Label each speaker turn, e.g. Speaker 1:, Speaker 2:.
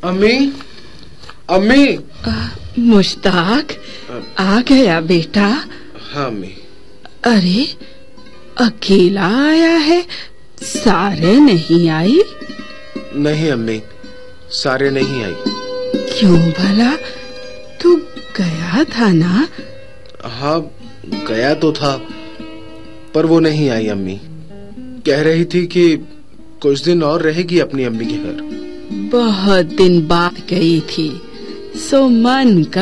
Speaker 1: अम्मी, अम्मी।
Speaker 2: मुश्ताक, आ गया बेटा?
Speaker 1: हाँ अम्मी।
Speaker 2: अरे, अकेला आया है, सारे नहीं आई?
Speaker 1: नहीं अम्मी, सारे नहीं आई।
Speaker 2: क्यों भला? तू गया था ना?
Speaker 1: हाँ, गया तो था, पर वो नहीं आई अम्मी। कह रही थी कि कुछ दिन और रहेगी अपनी अम्मी के घर।
Speaker 2: बहुत दिन बाद गई थी, सो मन